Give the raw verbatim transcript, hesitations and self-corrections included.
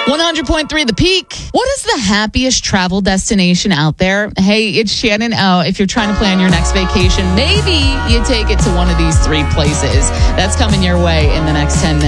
one hundred point three The Peak. What is the happiest travel destination out there? Hey, it's Shannon O. If you're trying to plan your next vacation, maybe you take it to one of these three places. That's coming your way in the next ten minutes.